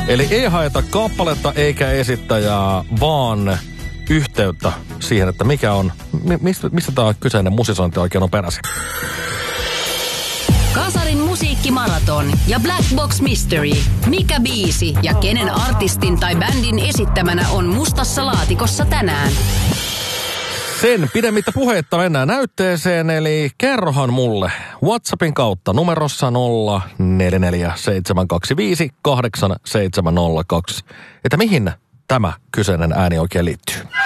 Eli ei haeta kappaletta eikä esittäjää, vaan yhteyttä siihen, että mikä on, mistä tämä kyseinen musisointi oikein on peräisin. Kasarin musiikkimaraton ja Black Box Mystery. Mikä biisi ja kenen artistin tai bändin esittämänä on mustassa laatikossa tänään? Sen pidemmittä puheitta mennään näytteeseen, eli kerrohan mulle WhatsAppin kautta numerossa 0447258702, että mihin tämä kyseinen ääni oikein liittyy.